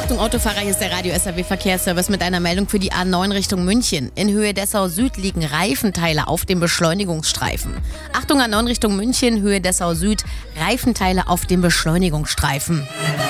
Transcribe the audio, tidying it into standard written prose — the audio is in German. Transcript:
Achtung Autofahrer, hier ist der Radio SAW Verkehrsservice mit einer Meldung für die A9 Richtung München. In Höhe Dessau Süd liegen Reifenteile auf dem Beschleunigungsstreifen. Achtung A9 Richtung München, Höhe Dessau Süd, Reifenteile auf dem Beschleunigungsstreifen.